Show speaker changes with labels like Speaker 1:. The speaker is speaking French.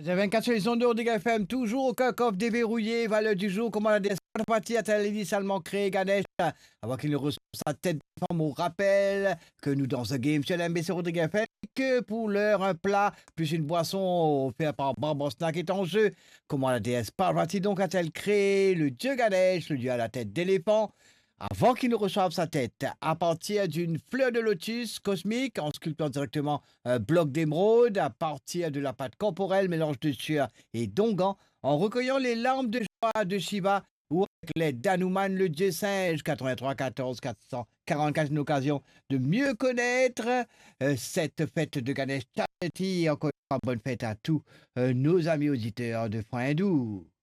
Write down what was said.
Speaker 1: J'ai 24 sur les ondes de FM, toujours au coq-off déverrouillé, valeur du jour, comment la partie a-t-elle initialement créé Ganesh avant qu'il ne reçoive sa tête de femme. On rappelle que nous dans The Game sur l'MBC Rodrigue FM, que pour l'heure, un plat plus une boisson offerte par Barbara Snack est en jeu. Comment la déesse Parvati donc a-t-elle créé le dieu Ganesh, le dieu à la tête d'éléphant, avant qu'il ne reçoive sa tête, à partir d'une fleur de lotus cosmique, en sculptant directement un bloc d'émeraude, à partir de la pâte corporelle, mélange de sueur et d'onguent, en recueillant les larmes de joie de Shiva, ou avec l'aide d'Hanuman, le dieu singe, 83 14 444, une occasion de mieux connaître cette fête de Ganesh Chaturthi. Encore une fois, bonne fête à tous nos amis auditeurs de Frein Doux.